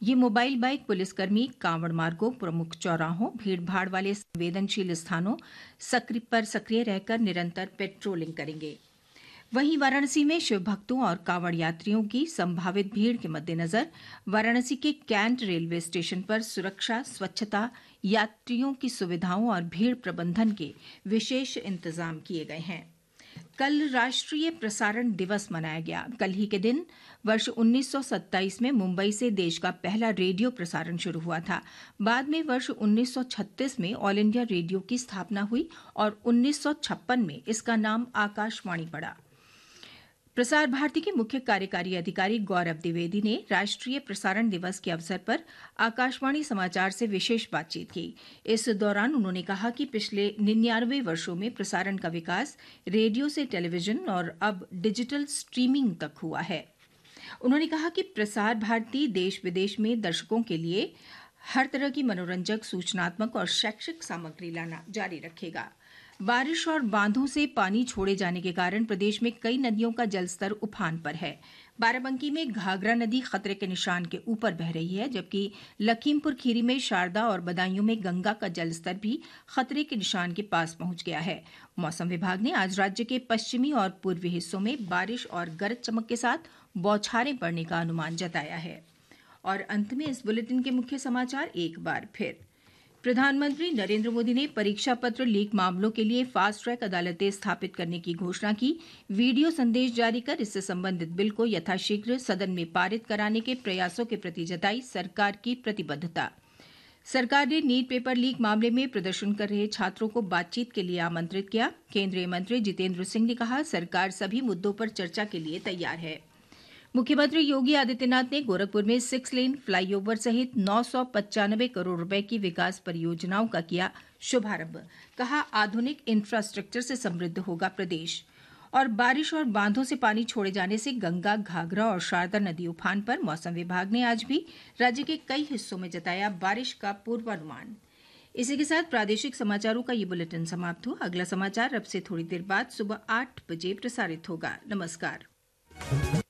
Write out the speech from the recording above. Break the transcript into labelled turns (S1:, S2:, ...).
S1: ये mobile bike पुलिसकर्मी कांवड़ मार्गों, प्रमुख चौराहों, भीड़भाड़ वाले संवेदनशील स्थानों पर सक्रिय रहकर निरंतर पेट्रोलिंग करेंगे। वहीं वाराणसी में शिव भक्तों और कांवड़ यात्रियों की संभावित भीड़ के मद्देनजर वाराणसी के कैंट रेलवे स्टेशन पर सुरक्षा, स्वच्छता, यात्रियों की सुविधाओं और भीड़ प्रबंधन के विशेष इंतजाम किए गए हैं। कल राष्ट्रीय प्रसारण दिवस मनाया गया। कल ही के दिन वर्ष 1927 में मुंबई से देश का पहला रेडियो प्रसारण शुरू हुआ था। बाद में वर्ष 1936 में ऑल इंडिया रेडियो की स्थापना हुई और 1956 में इसका नाम आकाशवाणी पड़ा। प्रसार भारती के मुख्य कार्यकारी अधिकारी गौरव द्विवेदी ने राष्ट्रीय प्रसारण दिवस के अवसर पर आकाशवाणी समाचार से विशेष बातचीत की। इस दौरान उन्होंने कहा कि पिछले 99 वर्षों में प्रसारण का विकास रेडियो से टेलीविजन और अब डिजिटल स्ट्रीमिंग तक हुआ है। उन्होंने कहा कि प्रसार भारती देश विदेश में दर्शकों के लिए हर तरह की मनोरंजक, सूचनात्मक और शैक्षिक सामग्री लाना जारी रखेगा। बारिश और बांधों से पानी छोड़े जाने के कारण प्रदेश में कई नदियों का जलस्तर उफान पर है। बाराबंकी में घाघरा नदी खतरे के निशान के ऊपर बह रही है, जबकि लखीमपुर खीरी में शारदा और बदायूं में गंगा का जलस्तर भी खतरे के निशान के पास पहुंच गया है। मौसम विभाग ने आज राज्य के पश्चिमी और पूर्वी हिस्सों में बारिश और गरज चमक के साथ बौछारें पड़ने का अनुमान जताया है। और अंत में इस बुलेटिन के मुख्य समाचार एक बार फिर। प्रधानमंत्री नरेंद्र मोदी ने परीक्षा पत्र लीक मामलों के लिए फास्ट ट्रैक अदालतें स्थापित करने की घोषणा की। वीडियो संदेश जारी कर इससे संबंधित बिल को यथाशीघ्र सदन में पारित कराने के प्रयासों के प्रति जताई सरकार की प्रतिबद्धता। सरकार ने नीट पेपर लीक मामले में प्रदर्शन कर रहे छात्रों को बातचीत के लिए आमंत्रित किया। केंद्रीय मंत्री जितेंद्र सिंह ने कहा, सरकार सभी मुद्दों पर चर्चा के लिए तैयार है। मुख्यमंत्री योगी आदित्यनाथ ने गोरखपुर में 6 लेन फ्लाईओवर सहित 995 करोड़ रुपए की विकास परियोजनाओं का किया शुभारंभ। कहा, आधुनिक इंफ्रास्ट्रक्चर से समृद्ध होगा प्रदेश। और बारिश और बांधों से पानी छोड़े जाने से गंगा, घाघरा और शारदा नदी उफान पर। मौसम विभाग ने आज भी राज्य के कई हिस्सों में जताया बारिश का पूर्वानुमान। इसी के साथ प्रादेशिक समाचारों का ये बुलेटिन समाप्त हुआ। अगला समाचार अब से थोड़ी देर बाद सुबह 8 बजे प्रसारित होगा। नमस्कार।